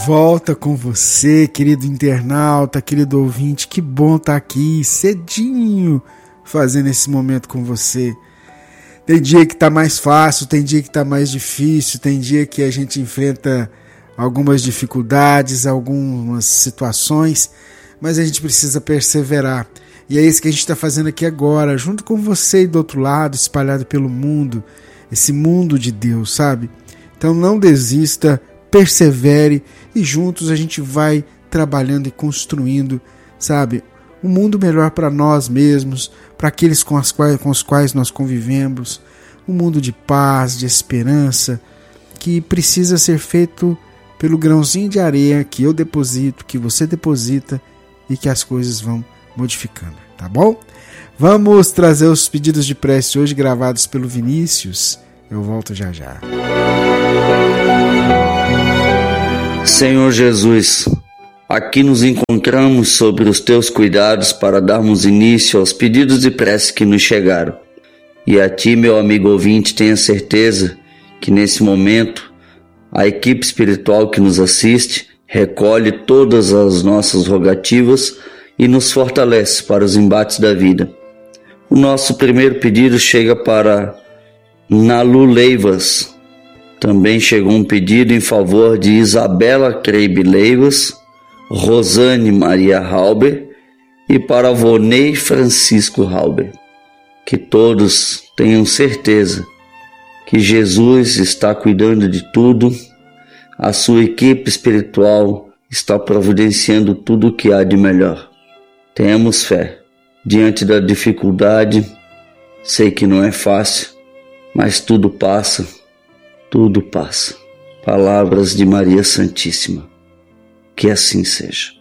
Volta com você, querido internauta, querido ouvinte. Que bom estar aqui cedinho fazendo esse momento com você. Tem dia que está mais fácil, tem dia que está mais difícil, tem dia que a gente enfrenta algumas dificuldades, algumas situações, mas a gente precisa perseverar. E é isso que a gente está fazendo aqui agora, junto com você e do outro lado, espalhado pelo mundo, esse mundo de Deus, sabe? Então não desista, persevere e juntos a gente vai trabalhando e construindo, sabe, um mundo melhor para nós mesmos, para aqueles com os quais nós convivemos, um mundo de paz, de esperança, que precisa ser feito pelo grãozinho de areia que eu deposito, que você deposita e que as coisas vão modificando, tá bom? Vamos trazer os pedidos de prece hoje gravados pelo Vinícius. Eu volto já já. Senhor Jesus, aqui nos encontramos sobre os teus cuidados para darmos início aos pedidos de prece que nos chegaram. E a ti, meu amigo ouvinte, tenha certeza que nesse momento a equipe espiritual que nos assiste recolhe todas as nossas rogativas e nos fortalece para os embates da vida. O nosso primeiro pedido chega para Nalu Leivas. Também chegou um pedido em favor de Isabela Creibe Leivas, Rosane Maria Halber e para Vonei Francisco Halber. Que todos tenham certeza que Jesus está cuidando de tudo, a sua equipe espiritual está providenciando tudo o que há de melhor. Tenhamos fé. Diante da dificuldade, sei que não é fácil, mas tudo passa. Tudo passa. Palavras de Maria Santíssima. Que assim seja.